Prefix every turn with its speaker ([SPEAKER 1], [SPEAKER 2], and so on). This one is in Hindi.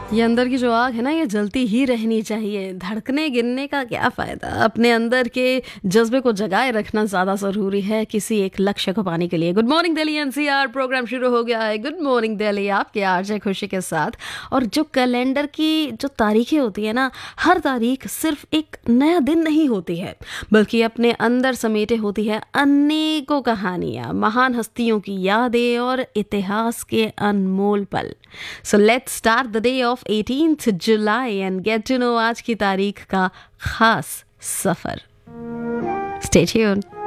[SPEAKER 1] ये अंदर की जो आग है ना, ये जलती ही रहनी चाहिए। धड़कने गिरने का क्या फ़ायदा? अपने अंदर के जज्बे को जगाए रखना ज़्यादा ज़रूरी है किसी एक लक्ष्य को पाने के लिए। Good morning Delhi NCR programme शुरू हो गया है। गुड मॉर्निंग दिल्ली आपके आरजे खुशी के साथ। और जो कैलेंडर की जो तारीखें होती है ना, हर तारीख सिर्फ एक नया दिन नहीं होती है, बल्कि अपने अंदर समेटे होती है अनेकों कहानियाँ, महान हस्तियों की यादें और इतिहास के अनमोल पल। So let's start the day of 18th July and gate to know आज की तारीख का खास सफर। Stay tuned.